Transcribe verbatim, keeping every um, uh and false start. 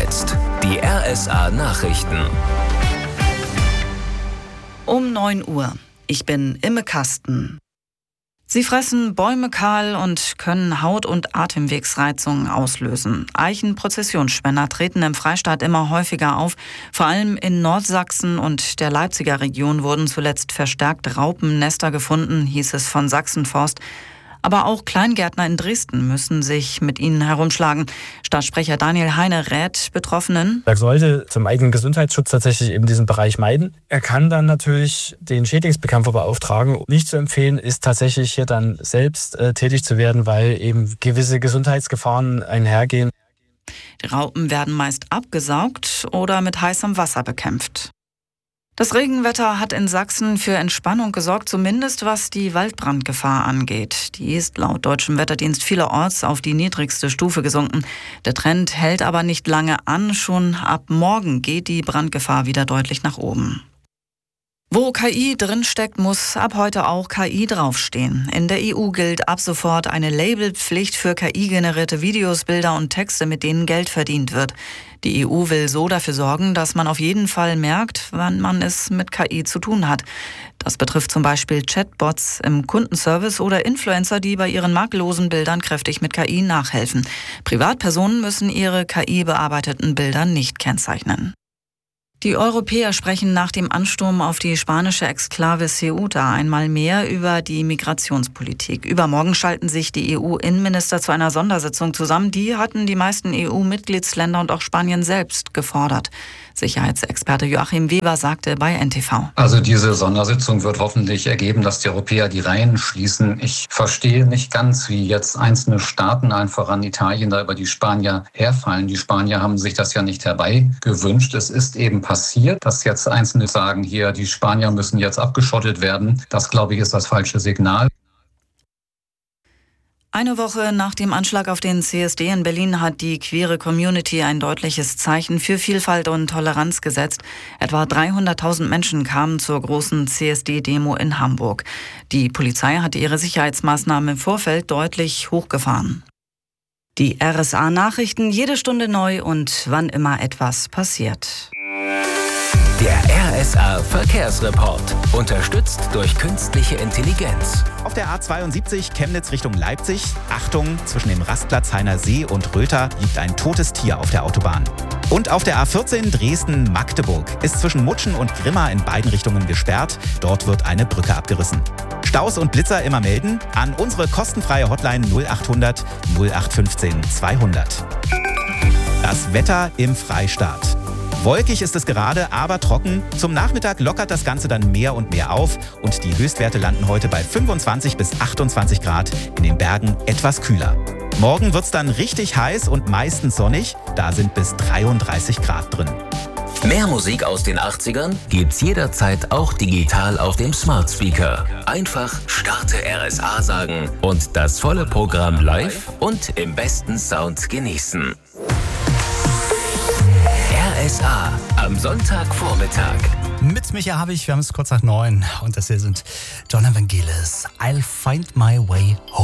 jetzt die R S A-Nachrichten. Um neun Uhr. Ich bin Imme Kasten. Sie fressen Bäume kahl und können Haut- und Atemwegsreizungen auslösen. Eichenprozessionsspänner treten im Freistaat immer häufiger auf. Vor allem in Nordsachsen und der Leipziger Region wurden zuletzt verstärkt Raupennester gefunden, hieß es von Sachsenforst. Aber auch Kleingärtner in Dresden müssen sich mit ihnen herumschlagen. Staatssprecher Daniel Heine rät Betroffenen: Er sollte zum eigenen Gesundheitsschutz tatsächlich eben diesen Bereich meiden. Er kann dann natürlich den Schädlingsbekämpfer beauftragen. Nicht zu empfehlen ist tatsächlich hier dann selbst äh, tätig zu werden, weil eben gewisse Gesundheitsgefahren einhergehen. Die Raupen werden meist abgesaugt oder mit heißem Wasser bekämpft. Das Regenwetter hat in Sachsen für Entspannung gesorgt, zumindest was die Waldbrandgefahr angeht. Die ist laut deutschem Wetterdienst vielerorts auf die niedrigste Stufe gesunken. Der Trend hält aber nicht lange an. Schon ab morgen geht die Brandgefahr wieder deutlich nach oben. Wo K I drinsteckt, muss ab heute auch K I draufstehen. In der E U gilt ab sofort eine Labelpflicht für K I-generierte Videos, Bilder und Texte, mit denen Geld verdient wird. Die E U will so dafür sorgen, dass man auf jeden Fall merkt, wann man es mit K I zu tun hat. Das betrifft zum Beispiel Chatbots im Kundenservice oder Influencer, die bei ihren makellosen Bildern kräftig mit K I nachhelfen. Privatpersonen müssen ihre K I-bearbeiteten Bilder nicht kennzeichnen. Die Europäer sprechen nach dem Ansturm auf die spanische Exklave Ceuta einmal mehr über die Migrationspolitik. Übermorgen schalten sich die E U-Innenminister zu einer Sondersitzung zusammen. Die hatten die meisten E U-Mitgliedsländer und auch Spanien selbst gefordert. Sicherheitsexperte Joachim Weber sagte bei N T V: Also diese Sondersitzung wird hoffentlich ergeben, dass die Europäer die Reihen schließen. Ich verstehe nicht ganz, wie jetzt einzelne Staaten, allen voran Italien, da über die Spanier herfallen. Die Spanier haben sich das ja nicht herbeigewünscht. Es ist eben passiert, dass jetzt Einzelne sagen, hier, die Spanier müssen jetzt abgeschottet werden. Das, glaube ich, ist das falsche Signal. Eine Woche nach dem Anschlag auf den C S D in Berlin hat die queere Community ein deutliches Zeichen für Vielfalt und Toleranz gesetzt. Etwa dreihunderttausend Menschen kamen zur großen C S D-Demo in Hamburg. Die Polizei hatte ihre Sicherheitsmaßnahmen im Vorfeld deutlich hochgefahren. Die R S A-Nachrichten jede Stunde neu und wann immer etwas passiert. Der R S A-Verkehrsreport, unterstützt durch künstliche Intelligenz. Auf der A zweiundsiebzig Chemnitz Richtung Leipzig. Achtung, zwischen dem Rastplatz Heiner See und Röther liegt ein totes Tier auf der Autobahn. Und auf der A vierzehn Dresden-Magdeburg ist zwischen Mutschen und Grimma in beiden Richtungen gesperrt. Dort wird eine Brücke abgerissen. Staus und Blitzer immer melden an unsere kostenfreie Hotline null achthundert nullachtfünfzehn zweihundert. Das Wetter im Freistaat. Wolkig ist es gerade, aber trocken. Zum Nachmittag lockert das Ganze dann mehr und mehr auf und die Höchstwerte landen heute bei fünfundzwanzig bis achtundzwanzig Grad, in den Bergen etwas kühler. Morgen wird's dann richtig heiß und meistens sonnig, da sind bis dreiunddreißig Grad drin. Mehr Musik aus den achtzigern gibt's jederzeit auch digital auf dem Smart Speaker. Einfach Starte R S A sagen und das volle Programm live und im besten Sound genießen. R S A am Sonntagvormittag. Mit Micha habe ich, wir haben es kurz nach neun und das hier sind John Evangelis, I'll Find My Way Home.